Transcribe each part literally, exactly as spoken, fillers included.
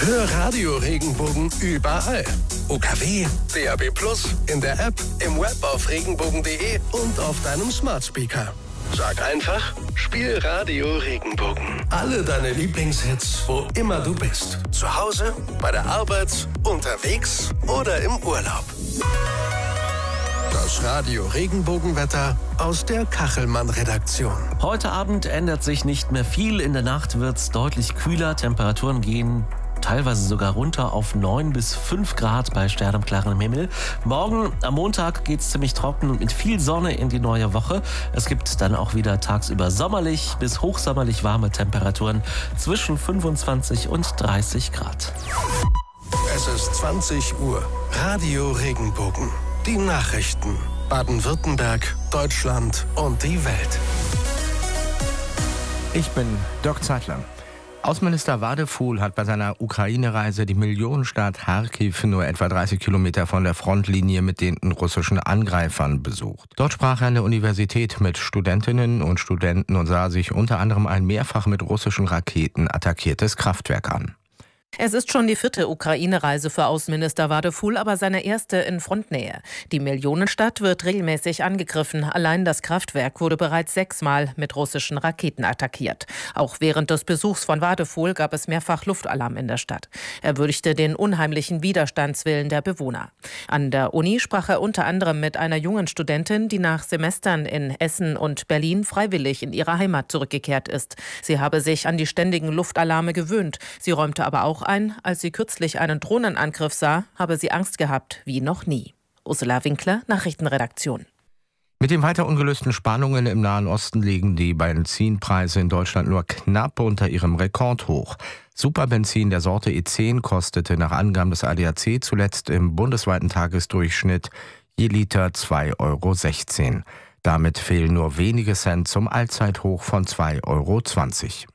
Hör Radio Regenbogen überall. U K W, D A B plus, in der App, im Web auf regenbogen punkt de und auf deinem Smart Speaker. Sag einfach, spiel Radio Regenbogen. Alle deine Lieblingshits, wo immer du bist. Zu Hause, bei der Arbeit, unterwegs oder im Urlaub. Das Radio Regenbogenwetter aus der Kachelmann-Redaktion. Heute Abend ändert sich nicht mehr viel. In der Nacht wird es deutlich kühler. Temperaturen gehen teilweise sogar runter auf neun bis fünf Grad bei sternenklarem Himmel. Morgen am Montag geht es ziemlich trocken und mit viel Sonne in die neue Woche. Es gibt dann auch wieder tagsüber sommerlich bis hochsommerlich warme Temperaturen zwischen fünfundzwanzig und dreißig Grad. Es ist zwanzig Uhr. Radio Regenbogen. Die Nachrichten. Baden-Württemberg, Deutschland und die Welt. Ich bin Dirk Zeitler. Außenminister Wadefuhl hat bei seiner Ukraine-Reise die Millionenstadt Charkiw nur etwa dreißig Kilometer von der Frontlinie mit den russischen Angreifern besucht. Dort sprach er an der Universität mit Studentinnen und Studenten und sah sich unter anderem ein mehrfach mit russischen Raketen attackiertes Kraftwerk an. Es ist schon die vierte Ukraine-Reise für Außenminister Wadefuhl, aber seine erste in Frontnähe. Die Millionenstadt wird regelmäßig angegriffen. Allein das Kraftwerk wurde bereits sechsmal mit russischen Raketen attackiert. Auch während des Besuchs von Wadefuhl gab es mehrfach Luftalarm in der Stadt. Er würdigte den unheimlichen Widerstandswillen der Bewohner. An der Uni sprach er unter anderem mit einer jungen Studentin, die nach Semestern in Essen und Berlin freiwillig in ihre Heimat zurückgekehrt ist. Sie habe sich an die ständigen Luftalarme gewöhnt. Sie räumte aber auch ein, als sie kürzlich einen Drohnenangriff sah, habe sie Angst gehabt wie noch nie. Ursula Winkler, Nachrichtenredaktion. Mit den weiter ungelösten Spannungen im Nahen Osten liegen die Benzinpreise in Deutschland nur knapp unter ihrem Rekordhoch. Superbenzin der Sorte E zehn kostete nach Angaben des A D A C zuletzt im bundesweiten Tagesdurchschnitt je Liter zwei Euro sechzehn. Damit fehlen nur wenige Cent zum Allzeithoch von zwei Euro zwanzig.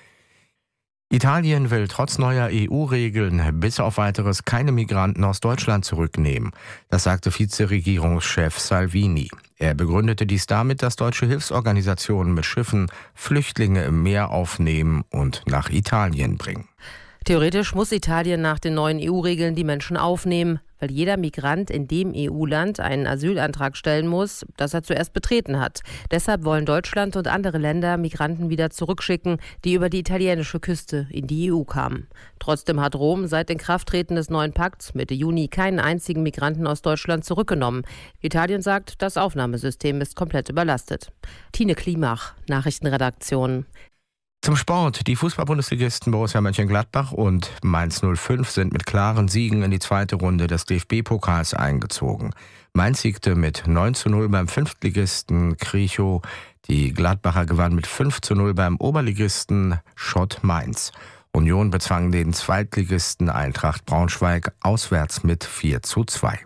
Italien will trotz neuer E U-Regeln bis auf Weiteres keine Migranten aus Deutschland zurücknehmen. Das sagte Vizeregierungschef Salvini. Er begründete dies damit, dass deutsche Hilfsorganisationen mit Schiffen Flüchtlinge im Meer aufnehmen und nach Italien bringen. Theoretisch muss Italien nach den neuen E U-Regeln die Menschen aufnehmen, weil jeder Migrant in dem E U-Land einen Asylantrag stellen muss, das er zuerst betreten hat. Deshalb wollen Deutschland und andere Länder Migranten wieder zurückschicken, die über die italienische Küste in die E U kamen. Trotzdem hat Rom seit Inkrafttreten des neuen Pakts Mitte Juni keinen einzigen Migranten aus Deutschland zurückgenommen. Italien sagt, das Aufnahmesystem ist komplett überlastet. Tine Klimach, Nachrichtenredaktion. Zum Sport. Die Fußball-Bundesligisten Borussia Mönchengladbach und Mainz null fünf sind mit klaren Siegen in die zweite Runde des D F B-Pokals eingezogen. Mainz siegte mit neun zu null beim Fünftligisten Kriechow. Die Gladbacher gewannen mit fünf zu null beim Oberligisten Schott Mainz. Union bezwang den Zweitligisten Eintracht Braunschweig auswärts mit vier zu zwei.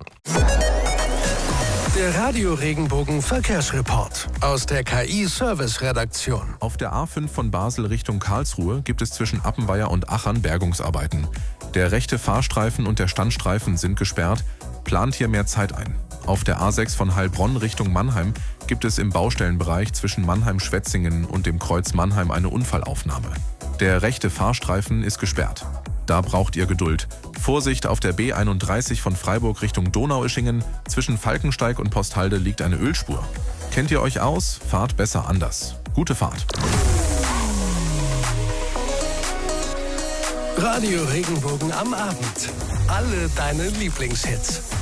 Der Radio Regenbogen Verkehrsreport aus der K I-Service-Redaktion. Auf der A fünf von Basel Richtung Karlsruhe gibt es zwischen Appenweier und Achern Bergungsarbeiten. Der rechte Fahrstreifen und der Standstreifen sind gesperrt. Plant hier mehr Zeit ein. Auf der A sechs von Heilbronn Richtung Mannheim gibt es im Baustellenbereich zwischen Mannheim-Schwetzingen und dem Kreuz Mannheim eine Unfallaufnahme. Der rechte Fahrstreifen ist gesperrt. Da braucht ihr Geduld. Vorsicht auf der B einunddreißig von Freiburg Richtung Donaueschingen. Zwischen Falkensteig und Posthalde liegt eine Ölspur. Kennt ihr euch aus? Fahrt besser anders. Gute Fahrt. Radio Regenbogen am Abend. Alle deine Lieblingshits.